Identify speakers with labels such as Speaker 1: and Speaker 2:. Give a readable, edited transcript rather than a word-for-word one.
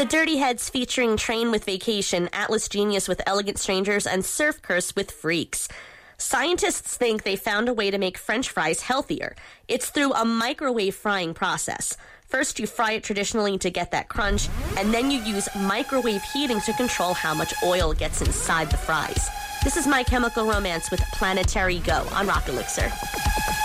Speaker 1: The Dirty Heads featuring Train with Vacation, Atlas Genius with Elegant Strangers, and Surf Curse with Freaks. Scientists think they found a way to make French fries healthier. It's through a microwave frying process. First, you fry it traditionally to get that crunch, and then you use microwave heating to control how much oil gets inside the fries. This is My Chemical Romance with Planetary Go on Rock Elixir.